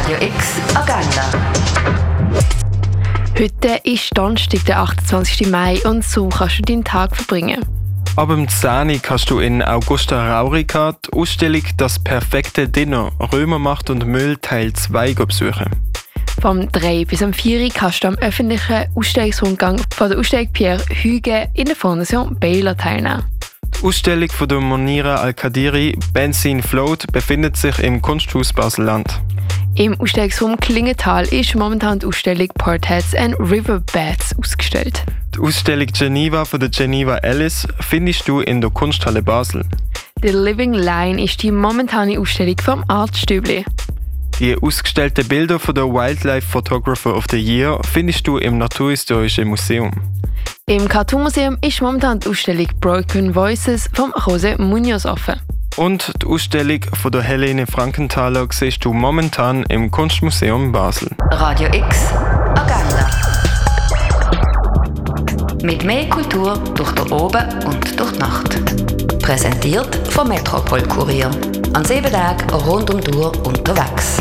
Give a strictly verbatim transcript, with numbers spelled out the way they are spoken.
Radio X Agenda. Heute ist Donnerstag, der achtundzwanzigsten Mai, und so kannst du deinen Tag verbringen. Ab dem zehn Uhr kannst du in Augusta Raurica die Ausstellung «Das perfekte Dinner – Römermacht und Müll Teil zwei» besuchen. Vom drei bis am vier Uhr kannst du am öffentlichen Ausstellungsrundgang von der Ausstellung Pierre Hugues in der Fondation Baylor teilnehmen. Die Ausstellung von der Monira Al-Kadiri «Benzene Float» befindet sich im Kunsthaus Basel-Land. Im Ausstellungsraum Klingenthal ist momentan die Ausstellung «Portraits and Riverbeds» ausgestellt. Die Ausstellung «Geneva» von der Geneva Ellis findest du in der Kunsthalle Basel. «The Living Line» ist die momentane Ausstellung vom Artstübli. Die ausgestellten Bilder von der Wildlife Photographer of the Year findest du im Naturhistorischen Museum. Im Cartoon-Museum ist momentan die Ausstellung «Broken Voices» von José Munoz offen. Und die Ausstellung von der Helene Frankenthaler siehst du momentan im Kunstmuseum Basel. Radio X Agenda. Mit mehr Kultur durch den Oben und durch die Nacht. Präsentiert vom Metropol Kurier. An sieben Tagen rund um die Uhr unterwegs.